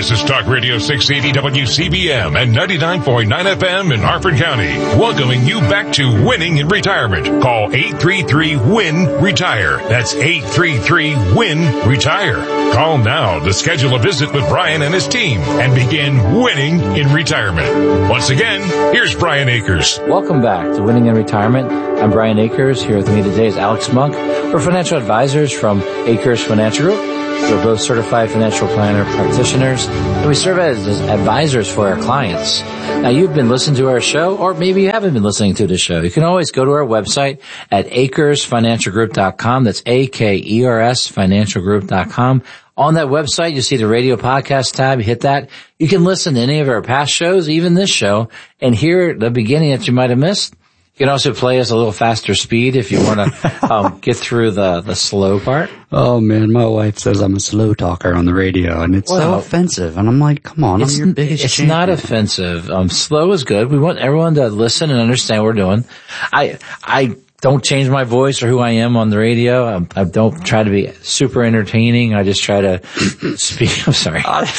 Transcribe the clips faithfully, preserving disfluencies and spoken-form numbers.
This is Talk Radio six eighty W C B M and ninety-nine point nine F M in Harford County. Welcoming you back to Winning in Retirement. Call eight three three, W I N, RETIRE. That's eight three three, W I N, RETIRE. Call now to schedule a visit with Brian and his team and begin winning in retirement. Once again, here's Brian Akers. Welcome back to Winning in Retirement. I'm Brian Akers. Here with me today is Alex Monk. We're financial advisors from Akers Financial Group. We're both certified financial planner practitioners, and we serve as advisors for our clients. Now, you've been listening to our show, or maybe you haven't been listening to the show. You can always go to our website at akers financial group dot com. That's A K E R S financial group dot com. On that website, you see the radio podcast tab. You hit that. You can listen to any of our past shows, even this show, and hear the beginning that you might have missed. You can also play us a little faster speed if you want to um, get through the, the slow part. Oh, man, my wife says I'm a slow talker on the radio, and it's well, so offensive. And I'm like, come on, I'm your biggest It's champion. not offensive. Um, slow is good. We want everyone to listen and understand what we're doing. I I don't change my voice or who I am on the radio. I, I don't try to be super entertaining. I just try to speak. I'm sorry.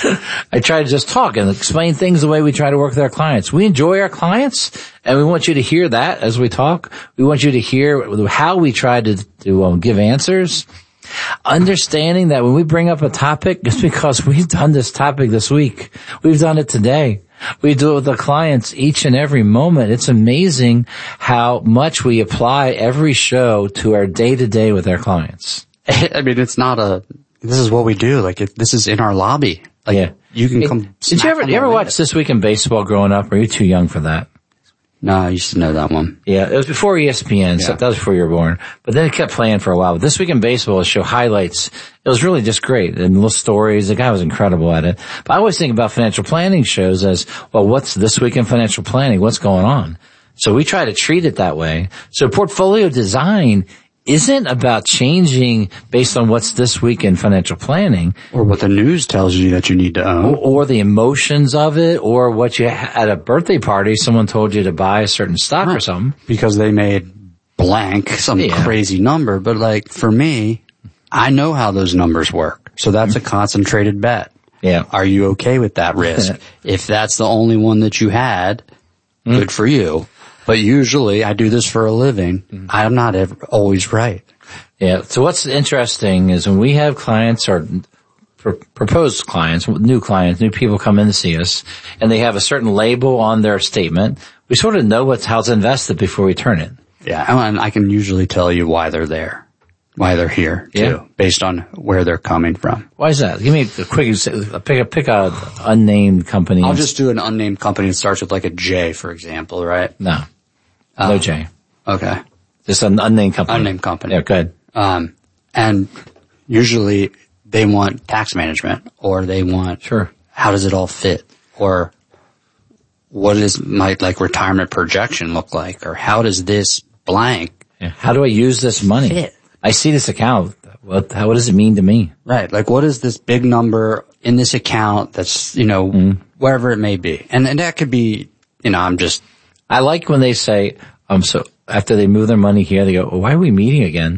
I try to just talk and explain things the way we try to work with our clients. We enjoy our clients, and we want you to hear that as we talk. We want you to hear how we try to, to um, give answers. Understanding that when we bring up a topic, it's because we've done this topic this week. We've done it today. We do it with the clients each and every moment. It's amazing how much we apply every show to our day-to-day with our clients. I mean, it's not a, this is what we do. Like, it, this is in our lobby. Like, yeah. You can it, come. Did you ever, you ever watch This Week in Baseball growing up? Or are you too young for that? No, I used to know that one. Yeah, it was before E S P N, so yeah. that was before you were born. But then it kept playing for a while. But This Week in Baseball, it show highlights. It was really just great. And little stories. The guy was incredible at it. But I always think about financial planning shows as, well, what's This Week in Financial Planning? What's going on? So we try to treat it that way. So portfolio design isn't about changing based on what's this week in financial planning. Or what the news tells you that you need to own. Or, or the emotions of it, or what you, at a birthday party, someone told you to buy a certain stock right. or something. Because they made blank, some yeah. crazy number. But like, for me, I know how those numbers work. So that's mm-hmm. a concentrated bet. Yeah. Are you okay with that risk? If that's the only one that you had, mm-hmm. good for you. But usually I do this for a living. Mm-hmm. I'm not ever, always right. Yeah. So what's interesting is when we have clients or pr- proposed clients, new clients, new people come in to see us, and they have a certain label on their statement, we sort of know what's how it's invested before we turn it. Yeah. And I can usually tell you why they're there, why they're here too, yeah. based on where they're coming from. Why is that? Give me a quick, pick a, pick a unnamed company. I'll just do an unnamed company that starts with like a J, for example, right? No. No um, J. Okay. Just an unnamed company. Unnamed company. Yeah, good. Um, and usually they want tax management, or they want, sure, how does it all fit? Or what does my, like, retirement projection look like? Or how does this blank? Yeah. How do I use this money? Fit? I see this account. What, how, what does it mean to me? Right. Like, what is this big number in this account that's, you know, mm. wherever it may be? And, and that could be, you know, I'm just, I like when they say, um, so after they move their money here, they go, well, why are we meeting again?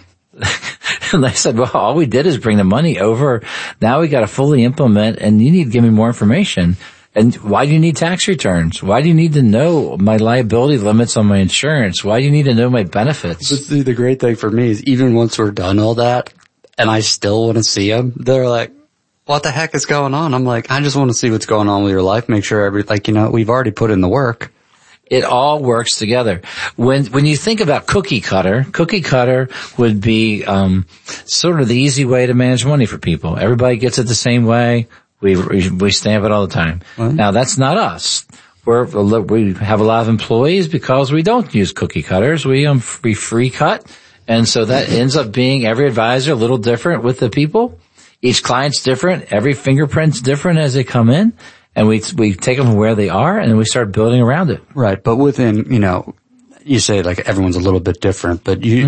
And I said, well, all we did is bring the money over. Now we got to fully implement, and you need to give me more information. And why do you need tax returns? Why do you need to know my liability limits on my insurance? Why do you need to know my benefits? But the great thing for me is even once we're done all that, and I still want to see them, they're like, what the heck is going on? I'm like, I just want to see what's going on with your life. Make sure every, like, you know, we've already put in the work. It all works together. When when you think about cookie cutter, cookie cutter would be um sort of the easy way to manage money for people. Everybody gets it the same way. We we stamp it all the time. Right. Now that's not us. We're we have a lot of employees because we don't use cookie cutters. We um we free cut, and so that ends up being every advisor a little different with the people. Each client's different. Every fingerprint's different as they come in. And we we take them from where they are, and we start building around it. Right, but within, you know, you say like everyone's a little bit different, but you, mm-hmm.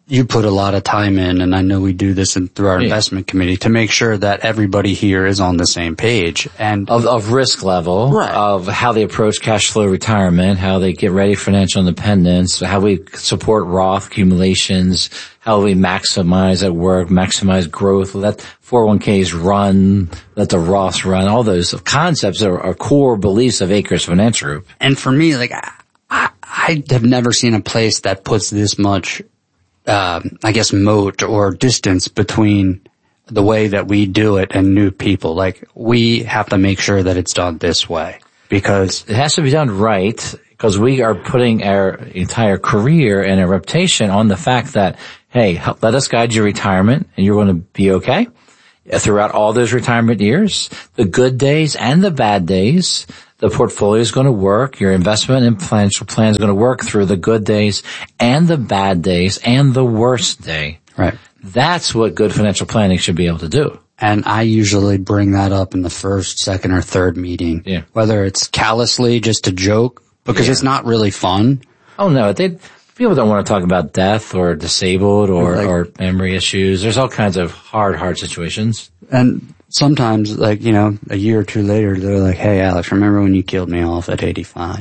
you put a lot of time in, and I know we do this in, through our yeah. investment committee, to make sure that everybody here is on the same page. And of, of risk level, right. of how they approach cash flow retirement, how they get ready for financial independence, how we support Roth accumulations, how we maximize at work, maximize growth, let four oh one k's run, let the Roths run. All those concepts are, are core beliefs of Acres Financial Group. And for me, like, I, I have never seen a place that puts this much Uh, I guess moat or distance between the way that we do it and new people. Like, we have to make sure that it's done this way, because it has to be done right, because we are putting our entire career and our reputation on the fact that, hey, help, let us guide your retirement and you're going to be okay throughout all those retirement years, the good days and the bad days. The portfolio is going to work. Your investment and financial plan is going to work through the good days and the bad days and the worst day. Right. That's what good financial planning should be able to do. And I usually bring that up in the first, second, or third meeting. Yeah. Whether it's callously just a joke, because yeah. it's not really fun. Oh, no. They, people don't want to talk about death or disabled or, like, or memory issues. There's all kinds of hard, hard situations. And sometimes, like, you know, a year or two later, they're like, hey, Alex, remember when you killed me off at eighty-five?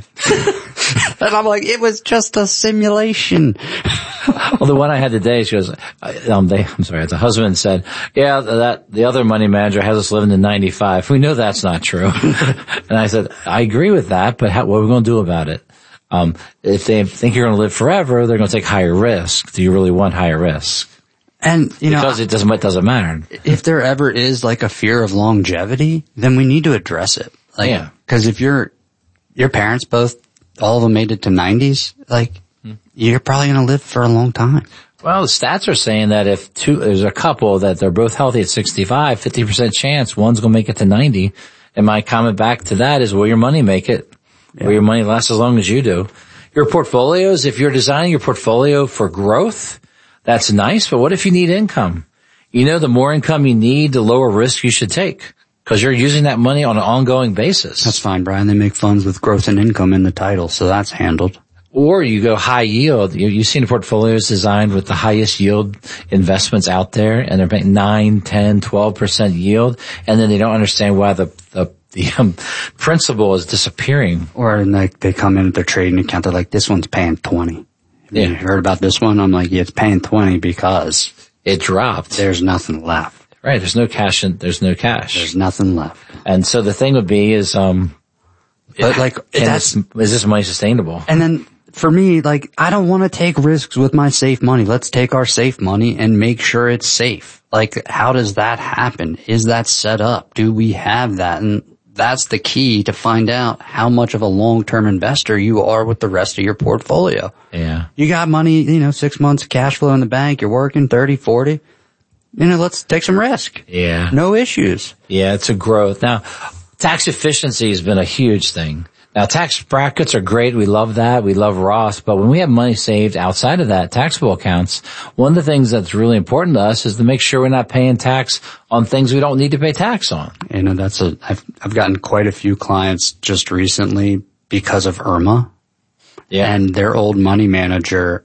And I'm like, it was just a simulation. Well, the one I had today, she goes, um, they, I'm sorry, the husband said, yeah, that, the other money manager has us living to ninety-five. We know that's not true. And I said, I agree with that, but how, what are we going to do about it? Um, if they think you're going to live forever, they're going to take higher risk. Do you really want higher risk? And, you know, because it doesn't, it doesn't matter. If there ever is like a fear of longevity, then we need to address it. Like, yeah. Cause if your, your parents both, all of them made it to nineties, like, hmm. you're probably going to live for a long time. Well, the stats are saying that if two, there's a couple that they're both healthy at sixty-five, fifty percent chance one's going to make it to ninety. And my comment back to that is, will your money make it? Yeah. Will your money last as long as you do? Your portfolios, if you're designing your portfolio for growth, that's nice, but what if you need income? You know, the more income you need, the lower risk you should take, because you're using that money on an ongoing basis. That's fine, Brian. They make funds with growth and income in the title, so that's handled. Or you go high yield. You, you've seen portfolios designed with the highest yield investments out there, and they're paying nine, ten, twelve percent yield, and then they don't understand why the, the, the um, principal is disappearing. Or like they come in at their trading account, they're like, this one's paying twenty. Yeah. You heard about this one? I'm like, yeah, it's paying twenty because it dropped. There's nothing left. Right. There's no cash in, there's no cash. There's nothing left. And so the thing would be is, um, but like, that's, this, is this money sustainable? And then for me, like, I don't want to take risks with my safe money. Let's take our safe money and make sure it's safe. Like, how does that happen? Is that set up? Do we have that? And that's the key to find out how much of a long-term investor you are with the rest of your portfolio. Yeah. You got money, you know, six months of cash flow in the bank. You're working thirty, forty. You know, let's take some risk. Yeah. No issues. Yeah, it's a growth. Now, tax efficiency has been a huge thing. Now, tax brackets are great. We love that. We love Roth. But when we have money saved outside of that, taxable accounts, one of the things that's really important to us is to make sure we're not paying tax on things we don't need to pay tax on. You know, that's a, I've, I've gotten quite a few clients just recently because of IRMA. Yeah. And their old money manager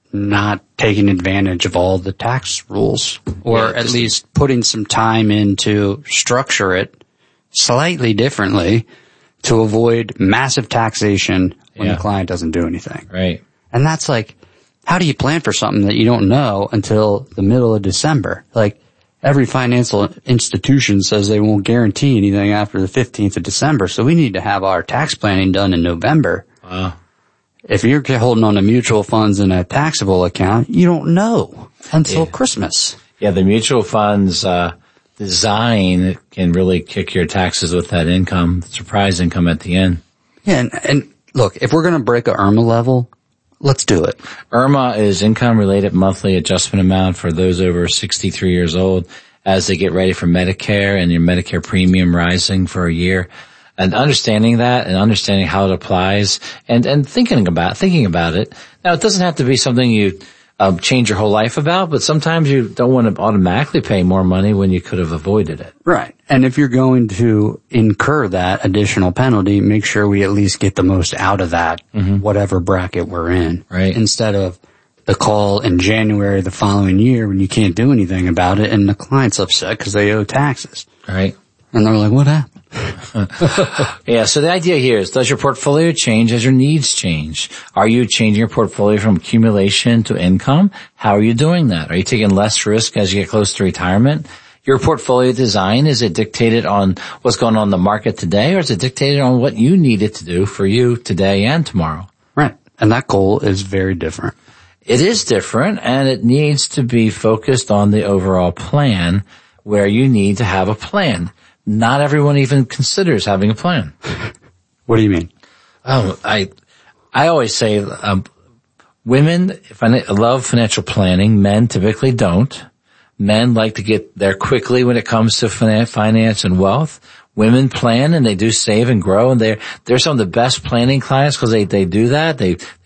not taking advantage of all the tax rules, or yeah, at least putting some time in to structure it slightly differently to avoid massive taxation when yeah. the client doesn't do anything. Right. And that's like, how do you plan for something that you don't know until the middle of December? Like, every financial institution says they won't guarantee anything after the fifteenth of December, so we need to have our tax planning done in November. Wow. If you're holding on to mutual funds in a taxable account, you don't know until yeah. Christmas. Yeah, the mutual funds uh design can really kick your taxes with that income, surprise income at the end. Yeah, and, and look, if we're going to break a IRMA level, let's do it. IRMA is income-related monthly adjustment amount for those over sixty-three years old as they get ready for Medicare and your Medicare premium rising for a year. And understanding that and understanding how it applies and, and thinking about, thinking about it. Now, it doesn't have to be something you um, change your whole life about, but sometimes you don't want to automatically pay more money when you could have avoided it. Right. And if you're going to incur that additional penalty, make sure we at least get the most out of that, mm-hmm. whatever bracket we're in. Right. Instead of the call in January the following year when you can't do anything about it, and the client's upset because they owe taxes. Right. And they're like, what happened? Yeah, so the idea here is, does your portfolio change as your needs change? Are you changing your portfolio from accumulation to income? How are you doing that? Are you taking less risk as you get close to retirement? Your portfolio design, is it dictated on what's going on in the market today, or is it dictated on what you need it to do for you today and tomorrow? Right. And that goal is very different. It is different, and it needs to be focused on the overall plan, where you need to have a plan. Not everyone even considers having a plan. What do you mean? Oh, I, I always say, um, women love financial planning. Men typically don't. Men like to get there quickly when it comes to finance and wealth. Women plan and they do save and grow, and they're, they're some of the best planning clients because they, they do that. They